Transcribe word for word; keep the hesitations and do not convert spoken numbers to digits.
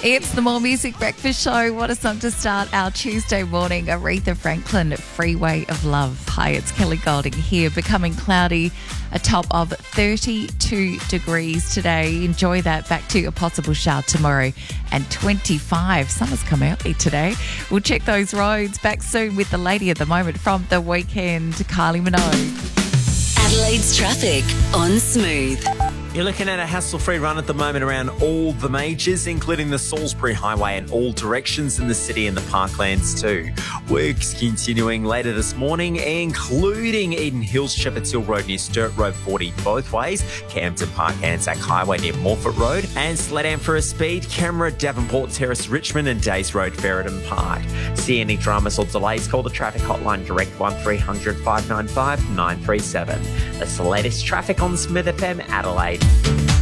It's the More Music Breakfast Show. What a song to start our Tuesday morning. Aretha Franklin, Freeway of Love. Hi, it's Kelly Golding here. Becoming cloudy, a top of thirty-two degrees today. Enjoy that. Back to a possible shower tomorrow. And twenty-five. Summer's come early today. We'll check those roads. Back soon with the lady at the moment from The Weekend, Kylie Minogue. Adelaide's traffic on Smooth. You're looking at a hassle-free run at the moment around all the majors, including the Salisbury Highway in all directions in the city and the parklands too. Works continuing later this morning, including Eden Hills, Shepherds Hill Road near Sturt Road forty both ways, Campton Park Anzac Highway near Morford Road, and Sledam for a speed, Camera, Davenport Terrace, Richmond and Days Road, Ferryden Park. See any dramas or delays, call the traffic hotline direct one three hundred five nine five nine three seven. That's the latest traffic on Smith F M Adelaide.